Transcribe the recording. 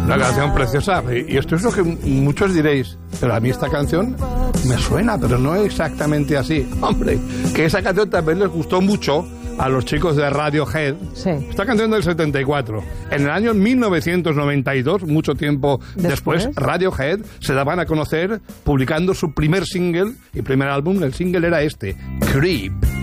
Una canción preciosa. Y esto es lo que muchos diréis, pero a mí esta canción me suena, pero no exactamente así. Hombre, que esa canción también les gustó mucho a los chicos de Radiohead. Sí. Esta canción del 74. En el año 1992, mucho tiempo después, Radiohead se daban a conocer publicando su primer single y primer álbum. El single era este, Creep.